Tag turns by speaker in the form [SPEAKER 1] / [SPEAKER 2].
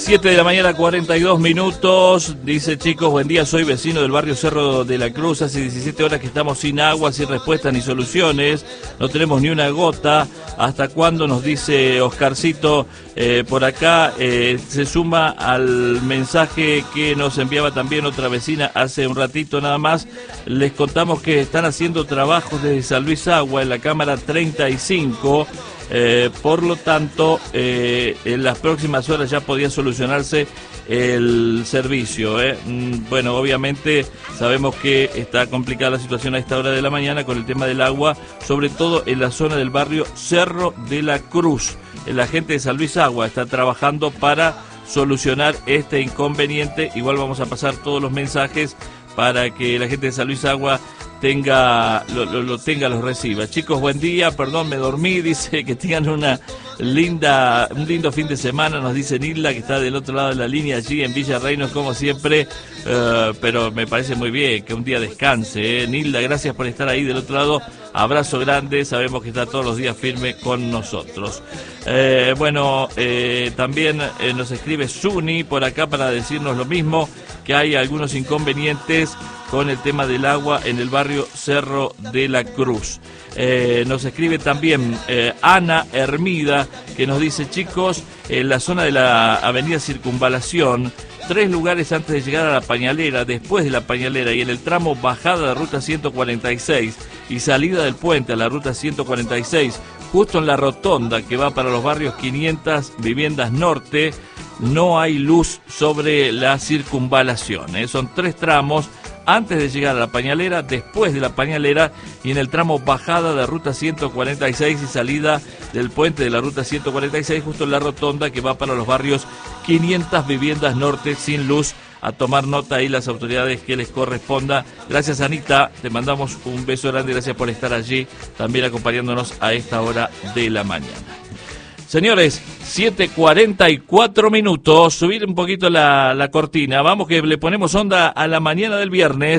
[SPEAKER 1] 7 de la mañana, 42 minutos. Dice: chicos, buen día, soy vecino del barrio Cerro de la Cruz. Hace 17 horas que estamos sin agua, sin respuestas ni soluciones. No tenemos ni una gota. ¿Hasta cuándo? Nos dice Oscarcito por acá. Se suma al mensaje que nos enviaba también otra vecina hace un ratito nada más. Les contamos que están haciendo trabajos desde San Luis Agua en la cámara 35. Por lo tanto, en las próximas horas ya podía solucionarse el servicio. Bueno, obviamente sabemos que está complicada la situación a esta hora de la mañana con el tema del agua, sobre todo en la zona del barrio Cerro de la Cruz. La gente de San Luis Agua está trabajando para solucionar este inconveniente. Igual vamos a pasar todos los mensajes para que la gente de San Luis Agua los reciba. Chicos, buen día, perdón, me dormí, dice que tengan un lindo fin de semana, nos dice Nilda, que está del otro lado de la línea allí en Villa Reinos, como siempre, pero me parece muy bien que un día descanse, Nilda, gracias por estar ahí del otro lado, abrazo grande, sabemos que está todos los días firme con nosotros. También nos escribe Suni por acá para decirnos lo mismo, que hay algunos inconvenientes con el tema del agua en el barrio Cerro de la Cruz. Nos escribe también Ana Hermida, que nos dice: chicos, en la zona de la avenida Circunvalación, 3 lugares antes de llegar a la Pañalera, después de la Pañalera y en el tramo bajada de ruta 146 y salida del puente a la ruta 146, justo en la rotonda que va para los barrios 500 Viviendas Norte, no hay luz sobre la circunvalación. Son 3 tramos antes de llegar a la Pañalera, después de la Pañalera y en el tramo bajada de ruta 146 y salida del puente de la ruta 146, justo en la rotonda que va para los barrios 500 Viviendas Norte, sin luz. A tomar nota ahí las autoridades que les corresponda. Gracias, Anita, te mandamos un beso grande, gracias por estar allí también acompañándonos a esta hora de la mañana. Señores, 7:44 minutos, subir un poquito la cortina, vamos que le ponemos onda a la mañana del viernes.